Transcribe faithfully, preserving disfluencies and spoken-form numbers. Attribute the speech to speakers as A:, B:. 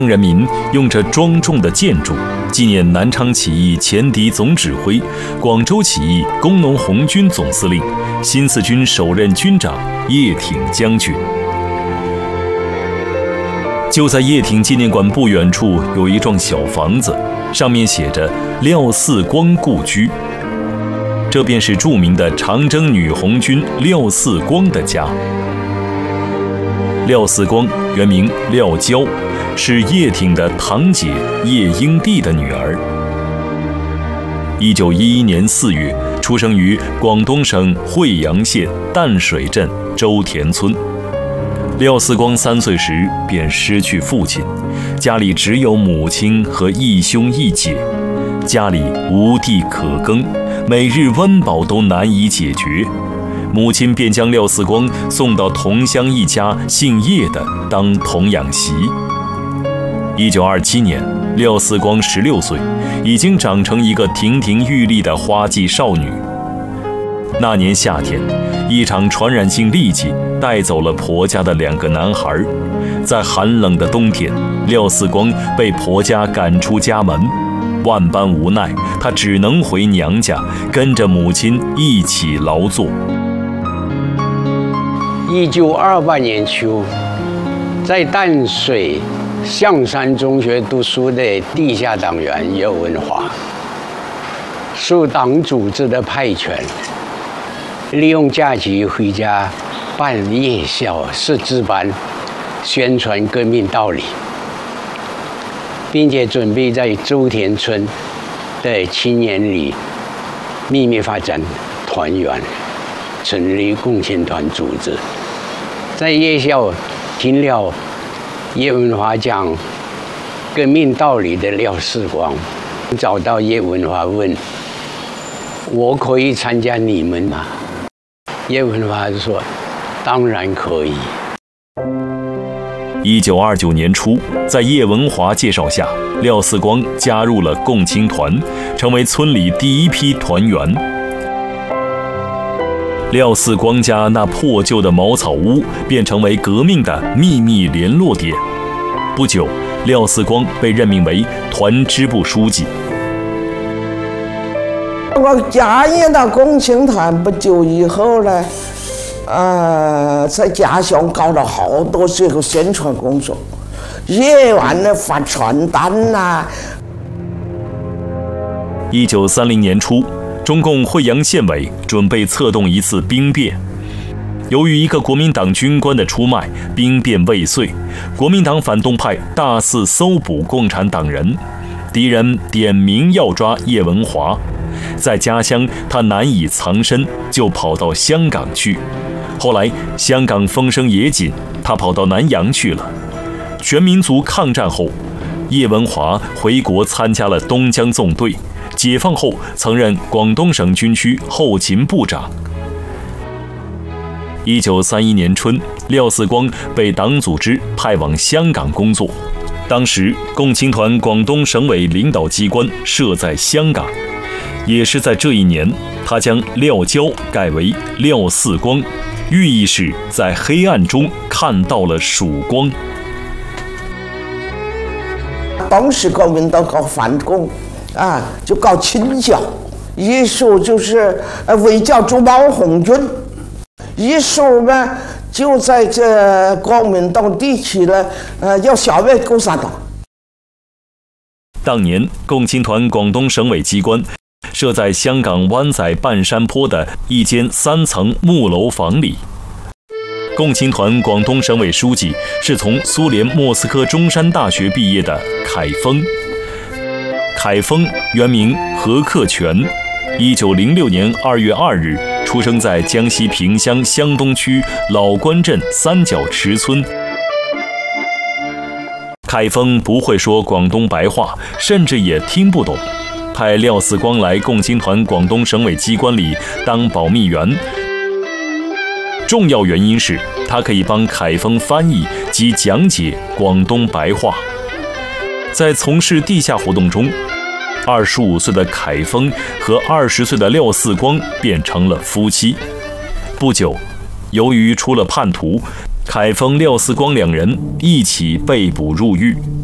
A: 人民用着庄重的建筑纪念南昌起义前敌总指挥、广州起义工农红军总司令、新四军首任军长叶挺将军。就在叶挺纪念馆不远处有一幢小房子，上面写着廖四光故居，这便是著名的长征女红军廖四光的家。廖四光原名廖娇，是叶挺的堂姐叶英娣的女儿。一九一一年四月，出生于广东省惠阳县淡水镇周田村。廖四光三岁时便失去父亲，家里只有母亲和一兄一姐，家里无地可耕，每日温饱都难以解决。母亲便将廖四光送到同乡一家姓叶的当童养媳。一九二七年，廖四光十六岁，已经长成一个亭亭玉立的花季少女。那年夏天，一场传染性痢疾带走了婆家的两个男孩。在寒冷的冬天，廖四光被婆家赶出家门，万般无奈，她只能回娘家，跟着母亲一起劳作。
B: 一九二八年秋，在淡水象山中学读书的地下党员叶文华，受党组织的派遣，利用假期回家办夜校识字班，宣传革命道理，并且准备在周田村的青年里秘密发展团员，成立共青团组织。在夜校听了叶文华讲革命道理的廖四光，找到叶文华问：“我可以参加你们吗？”叶文华说：“当然可以。”
A: 一九二九年初，在叶文华介绍下，廖四光加入了共青团，成为村里第一批团员。廖四光家那破旧的茅草屋便成为革命的秘密联络点。不久，廖四光被任命为团支部书记。
C: 我加入到共青团不久以后呢，呃，在家乡搞了好多这个宣传工作，夜晚呢发传单呐、啊。
A: 一九三零年初，中共惠阳县委准备策动一次兵变。由于一个国民党军官的出卖，兵变未遂，国民党反动派大肆搜捕共产党人，敌人点名要抓叶文华。在家乡他难以藏身，就跑到香港去。后来香港风声也紧，他跑到南洋去了。全民族抗战后，叶文华回国参加了东江纵队。解放后曾任广东省军区后勤部长。一九三一年春，廖四光被党组织派往香港工作。当时共青团广东省委领导机关设在香港，也是在这一年，他将廖娇改为廖四光，寓意是在黑暗中看到了曙光。
C: 当时国民党搞反共啊，就搞清剿，一手就是呃围剿朱毛红军，一手呢就在这国民党地区呢，呃要消灭共产党。
A: 当年共青团广东省委机关设在香港湾仔半山坡的一间三层木楼房里。共青团广东省委书记是从苏联莫斯科中山大学毕业的凯丰。凯丰原名何克全，一九零六年二月二日出生在江西萍乡湘东区老关镇三角池村。凯丰不会说广东白话，甚至也听不懂。派廖四光来共青团广东省委机关里当保密员，重要原因是他可以帮凯丰翻译及讲解广东白话。在从事地下活动中，二十五岁的凯丰和二十岁的廖四光变成了夫妻。不久，由于出了叛徒，凯丰、廖四光两人一起被捕入狱。